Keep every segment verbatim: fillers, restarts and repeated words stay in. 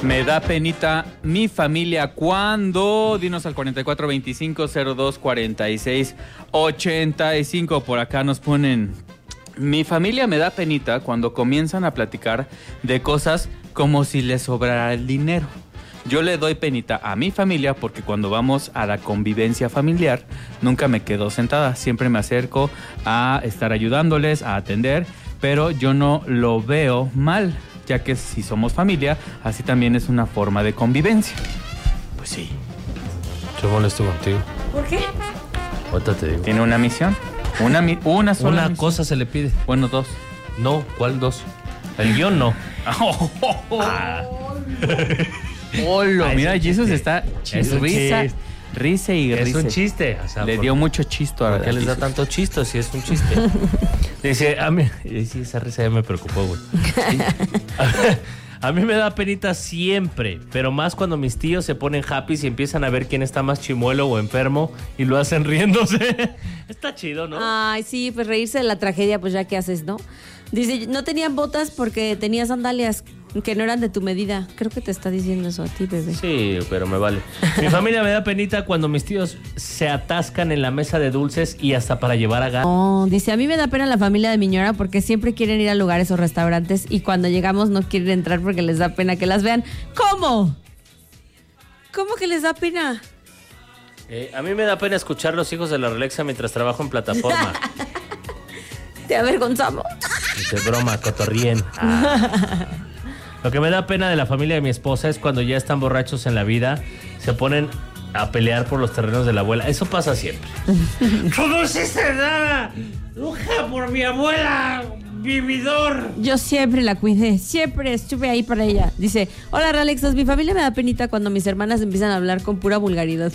Me da penita mi familia cuando... Dinos al cuarenta y cuatro veinticinco cero dos cuarenta y seis ochenta y cinco. Por acá nos ponen... Mi familia me da penita cuando comienzan a platicar de cosas como si les sobrara el dinero. Yo le doy penita a mi familia porque cuando vamos a la convivencia familiar nunca me quedo sentada. Siempre me acerco a estar ayudándoles, a atender, pero yo no lo veo mal, ya que si somos familia, así también es una forma de convivencia. Pues sí. Yo molesto contigo. ¿Por qué? Ahorita te digo. ¿Tiene una misión? Una, mi- una sola Una misión. cosa se le pide. Bueno, dos. No, ¿cuál dos? El guión no. Ah. Hola, Ah, mira, es un Jesus chiste. está Es un risa, chiste. risa y Es risa. un chiste. O sea, Le por- dio mucho chisto a ¿Por qué les da Jesus. tanto chisto si es un chiste? Dice, a mí... Sí, esa risa ya me preocupó, güey. A mí me da penita siempre, pero más cuando mis tíos se ponen happy y empiezan a ver quién está más chimuelo o enfermo y lo hacen riéndose. Está chido, ¿no? Ay, sí, pues reírse de la tragedia, pues ya qué haces, ¿no? Dice, no tenían botas porque tenía sandalias que no eran de tu medida. Creo que te está diciendo eso a ti, bebé. Sí, pero me vale. Mi familia me da penita cuando mis tíos se atascan en la mesa de dulces y hasta para llevar a gas. No, dice, a mí me da pena la familia de mi ñora porque siempre quieren ir a lugares o restaurantes y cuando llegamos no quieren entrar porque les da pena que las vean. ¿Cómo? ¿Cómo que les da pena? Eh, a mí me da pena escuchar los hijos de la Rolexa mientras trabajo en plataforma. Te avergonzamos. Dice, broma, cotorríen. Ah. Lo que me da pena de la familia de mi esposa es cuando ya están borrachos en la vida, se ponen a pelear por los terrenos de la abuela. Eso pasa siempre. ¡Tú no hiciste nada! ¡Luja por mi abuela! ¡Vividor! Yo siempre la cuidé, siempre estuve ahí para ella. Dice, hola Ralexos, mi familia me da penita cuando mis hermanas empiezan a hablar con pura vulgaridad.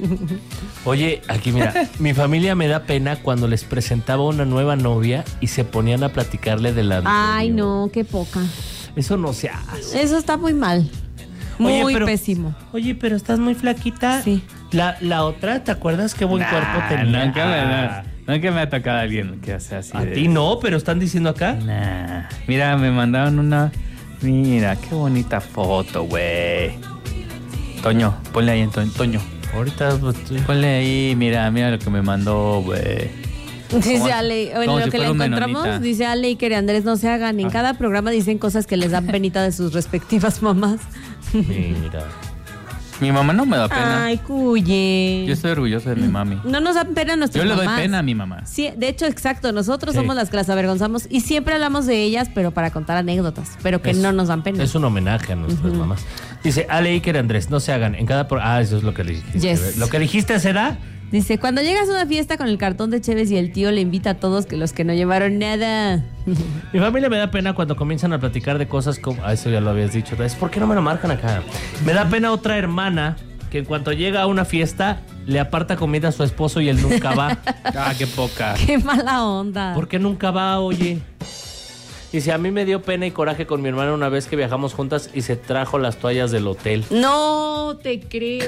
Oye, aquí mira, mi familia me da pena cuando les presentaba una nueva novia y se ponían a platicarle de la... Ay, no, qué poca. Eso no se hace. Eso está muy mal. Muy Oye, pero- pésimo. Oye, pero estás muy flaquita. Sí. La, la otra, ¿te acuerdas qué buen Nah, cuerpo tenía? Nunca me, Ah. nunca me ha tocado alguien que hace así. A de- ti no, pero están diciendo acá. Nah. Mira, me mandaron una... Mira, qué bonita foto, güey. Toño, ponle ahí, Toño. Toño. Ahorita pues, tú- Ponle ahí, mira, mira lo que me mandó, güey. Dice Como- Ale, o en como lo si que le fuera un encontramos, menonita. dice Ale y que Andrés no se hagan. En Ah. cada programa dicen cosas que les dan penita de sus respectivas mamás. Mira. Mi mamá no me da pena. Ay, cuye. Yo estoy orgulloso de mi mami. No nos dan pena nuestras Yo le doy mamás. pena a mi mamá. Sí, de hecho, exacto. Nosotros Sí. somos las que las avergonzamos y siempre hablamos de ellas, pero para contar anécdotas, pero que Es- no nos dan pena. Es un homenaje a nuestras mamás. Dice, Ale Iker Andrés, no se hagan. En cada pro- Ah, eso es lo que le dijiste. Yes. ¿Lo que dijiste se da? Dice, cuando llegas a una fiesta con el cartón de Cheves y el tío le invita a todos que los que no llevaron nada. Mi familia me da pena cuando comienzan a platicar de cosas como... Ah, eso ya lo habías dicho. Es ¿por qué no me lo marcan acá? Me da pena otra hermana que en cuanto llega a una fiesta le aparta comida a su esposo y él nunca va. Ah, qué poca. Qué mala onda. ¿Por qué nunca va, oye? Dice, a mí me dio pena y coraje con mi hermana una vez que viajamos juntas y se trajo las toallas del hotel. No te creo.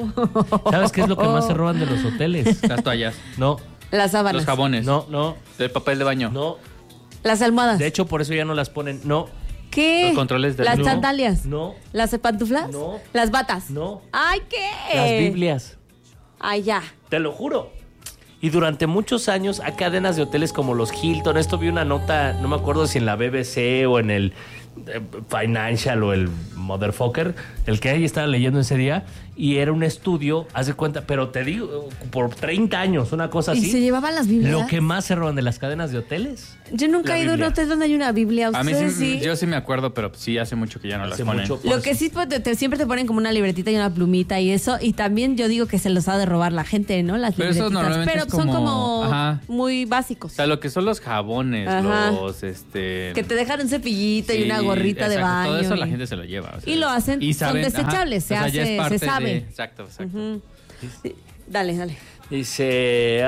¿Sabes qué es lo que más se roban de los hoteles? Las toallas, No, Las sábanas. los jabones, no, no, el papel de baño, no. Las almohadas. De hecho, por eso ya no las ponen. No, ¿Qué? los controles de Las luz. sandalias. no, ¿Las pantuflas? No. ¿Las batas? no. Ay, ¿qué? Las Biblias. Ay, ya. Te lo juro. Y durante muchos años a cadenas de hoteles como los Hilton, esto vi una nota, no me acuerdo si en la B B C o en el eh, Financial o el Motherfucker, el que ahí estaba leyendo ese día, y era un estudio, haz de cuenta, pero te digo, por treinta años, una cosa ¿Y así. se llevaban las Biblias? Lo que más se roban de las cadenas de hoteles. Yo nunca La he ido a un Biblia. hotel donde hay una Biblia. A mí sí, ¿Ustedes sí? yo sí me acuerdo, pero sí hace mucho que ya no Hace las ponen. mucho. Por Lo eso. que sí, pues, te- te- siempre te ponen como una libretita y una plumita y eso. Y también yo digo que se los ha de robar la gente, ¿no? Las Pero eso libretitas. normalmente Pero es son como- como ajá. muy básicos. O sea, lo que son los jabones, Ajá. los, este... Que te dejan un cepillito y Sí, una gorrita de exacto, baño. Todo eso y- la gente se lo lleva. o sea, Y lo hacen, son desechables, se ya hace- es parte se sabe. de- exacto, exacto. Sí, dale, dale. Dice,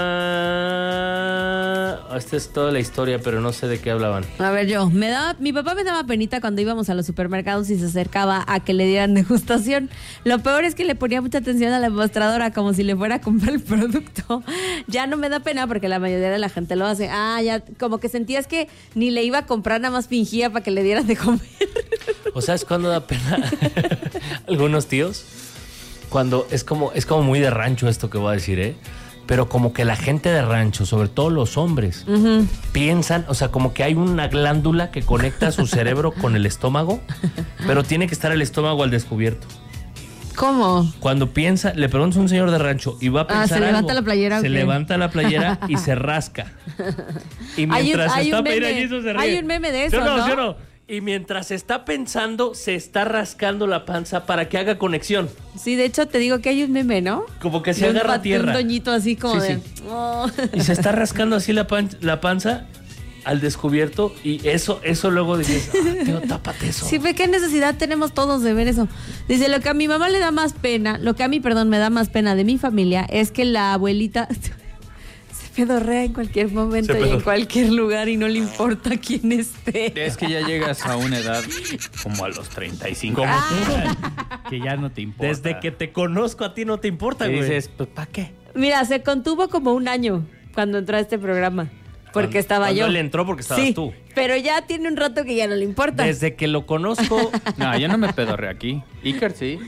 ah, esta es toda la historia, pero no sé de qué hablaban. A ver, yo, me daba, mi papá me daba penita cuando íbamos a los supermercados y se acercaba a que le dieran degustación. Lo peor es que le ponía mucha atención a la mostradora como si le fuera a comprar el producto. Ya no me da pena porque la mayoría de la gente lo hace. Ah, ya, como que sentías que ni le iba a comprar, nada más fingía para que le dieran de comer. ¿O sabes cuándo da pena? Algunos tíos, cuando es como, es como muy de rancho esto que voy a decir, ¿eh? Pero como que la gente de rancho, sobre todo los hombres, uh-huh. piensan, o sea, como que hay una glándula que conecta su cerebro con el estómago, pero tiene que estar el estómago al descubierto. ¿Cómo? Cuando piensa, le preguntas a un señor de rancho y va a pensar ah, se algo, levanta la playera. Se ¿o qué? levanta la playera y se rasca. Y mientras hay un, está hay un meme, eso se ríe. Hay un meme de eso, ¿Sí o no? ¿no? ¿Sí o no? Y mientras está pensando, se está rascando la panza para que haga conexión. Sí, de hecho te digo que hay un meme, ¿no? Como que se de agarra un, tierra. Un doñito así como sí, de... Sí. Oh. Y se está rascando así la, pan, la panza al descubierto y eso, eso luego dices, ah, tío, tápate eso. Sí, ve qué necesidad tenemos todos de ver eso. Dice, lo que a mi mamá le da más pena, lo que a mí, perdón, me da más pena de mi familia es que la abuelita... pedorrea en cualquier momento y en cualquier lugar y no le importa quién esté. Es que ya llegas a una edad como a los treinta y cinco. Ah. Que ya no te importa. Desde que te conozco a ti no te importa, güey. Y dices, pues ¿para qué? Mira, se contuvo como un año cuando entró a este programa. Porque cuando, estaba cuando yo. Él entró porque estabas sí, tú. Pero ya tiene un rato que ya no le importa. Desde que lo conozco. No, yo no me pedorré aquí. Iker sí.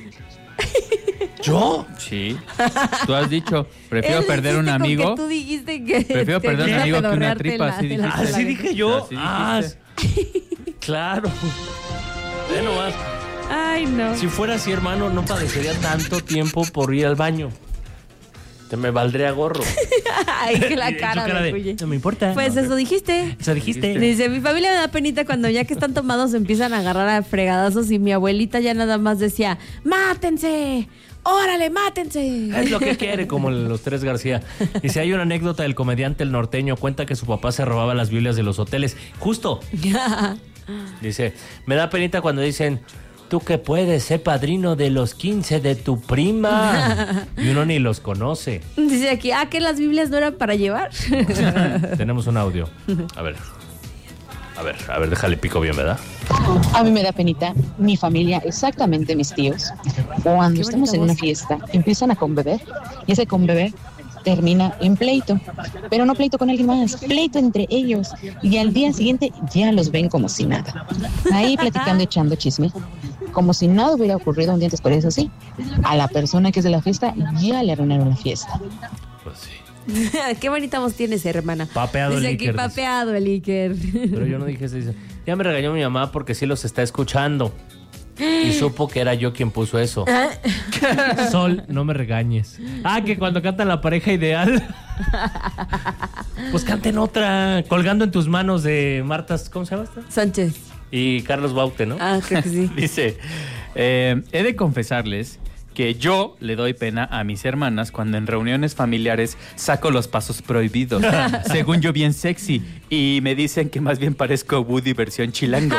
¿Yo? Sí. Tú has dicho, prefiero Él perder un amigo. Con que tú dijiste que prefiero perder un amigo que una tripa. La, así dijiste. Ah, sí dije yo. Así ah, claro. Ve nomás. Ay, no. Si fuera así, hermano, no padecería tanto tiempo por ir al baño. Te me valdría gorro. Ay, que la cara, cara de, de, no me importa. Pues no, eso dijiste. Eso dijiste. Dice, mi familia me da penita cuando ya que están tomados empiezan a agarrar a fregadazos y mi abuelita ya nada más decía, ¡mátense! ¡Órale, mátense! Es lo que quiere, como los Tres García. Dice, hay una anécdota del comediante El Norteño, cuenta que su papá se robaba las Biblias de los hoteles. Justo. Dice, me da penita cuando dicen, tú que puedes ser padrino de los quince de tu prima. Y uno ni los conoce. Dice aquí, ah, que las Biblias no eran para llevar. Tenemos un audio. A ver. A ver, a ver, déjale pico bien, ¿verdad? A mí me da penita, mi familia, exactamente mis tíos, cuando estamos en una fiesta, empiezan a conbeber y ese conbeber termina en pleito, pero no pleito con alguien más, pleito entre ellos y al día siguiente ya los ven como si nada, ahí platicando, echando chisme, como si nada hubiera ocurrido un día antes. Por eso sí, a la persona que es de la fiesta ya le arruinaron la fiesta. Pues sí. Qué bonita voz tienes, hermana. Papeado dice el aquí, Iker. papeado el Iker. Pero yo no dije eso. Dice, ya me regañó mi mamá porque sí los está escuchando. Y supo que era yo quien puso eso. Sol, no me regañes. Ah, que cuando cantan la pareja ideal. Pues canten otra. Colgando en tus manos de Marta, ¿cómo se llama esta? Sánchez. Y Carlos Baute, ¿no? Ah, creo que sí. Dice, eh, he de confesarles que yo le doy pena a mis hermanas cuando en reuniones familiares saco los pasos prohibidos. Según yo, bien sexy. Y me dicen que más bien parezco Woody versión chilango.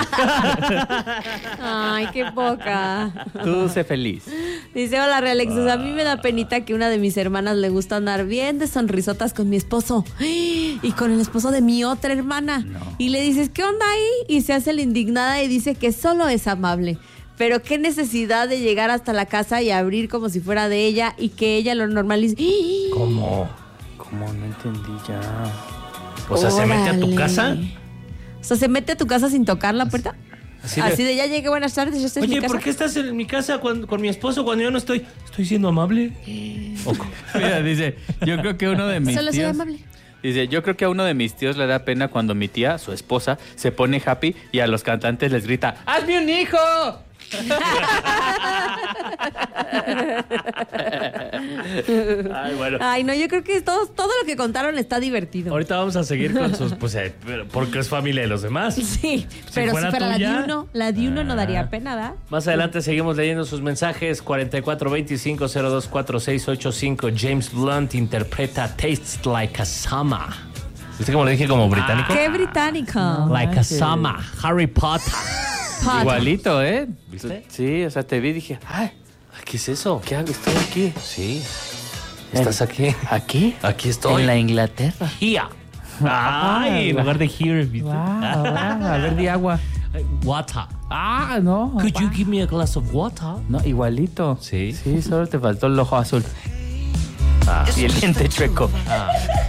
Ay, qué poca. Tú sé feliz. Dice, hola, Realexos, a mí me da penita que una de mis hermanas le gusta andar bien de sonrisotas con mi esposo y con el esposo de mi otra hermana. No. Y le dices, ¿qué onda ahí? Y se hace la indignada y dice que solo es amable. Pero qué necesidad de llegar hasta la casa y abrir como si fuera de ella y que ella lo normalice. ¿Cómo? ¿Cómo? No entendí ya. O sea, ¿se mete a tu Órale. casa? O sea, ¿se mete a tu casa sin tocar la puerta? Así de, Así de ya llegué, buenas tardes, yo estoy en mi oye, casa. ¿por qué estás en mi casa cuando, con mi esposo cuando yo no estoy? ¿Estoy siendo amable? ¿O cómo? Mira, dice, yo creo que uno de mis Solo soy tíos... amable. Dice, yo creo que a uno de mis tíos le da pena cuando mi tía, su esposa, se pone happy y a los cantantes les grita, ¡hazme un hijo! Ay, bueno. Ay, no, yo creo que todo, todo lo que contaron está divertido. Ahorita vamos a seguir con sus... Pues, eh, pero porque es familia de los demás. Sí, pero si fuera fuera la de tuya. uno, la de uno no Ah. daría pena, ¿verdad? Más adelante seguimos leyendo sus mensajes. cuarenta y cuatro veinticinco cero dos cuatro seis ocho cinco. James Blunt interpreta Tastes Like a Summer. ¿Viste cómo le dije como británico? ¡Qué británico! Like a Summer. Harry Potter. Potter. Igualito, ¿eh? ¿Viste? Sí, o sea, te vi y dije, ¡ay! ¿Qué es eso? ¿Qué hago? Estoy aquí. Sí. ¿Estás aquí? ¿Aquí? Aquí estoy. En la Inglaterra. Here. Ay, en lugar de here. ¿viste? Wow, wow. A ver, di agua. Water. Ah, no. Could you wow. give me a glass of water? No, igualito. Sí. Sí, solo te faltó el ojo azul. Ah. Y el diente chueco. Ah.